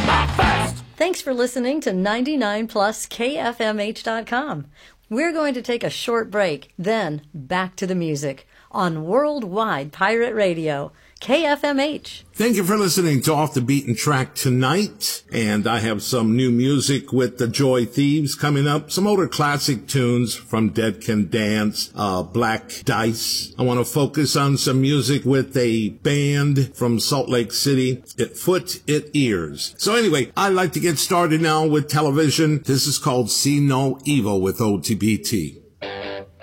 Thanks for listening to 99pluskfmh.com. We're going to take a short break, then back to the music on Worldwide Pirate Radio, KFMH. Thank you for listening to Off the Beaten Track tonight. And I have some new music with the Joy Thieves coming up. Some older classic tunes from Dead Can Dance, Black Dice. I want to focus on some music with a band from Salt Lake City, Foot It Ears. So anyway, I'd like to get started now with television. This is called See No Evil with OTBT.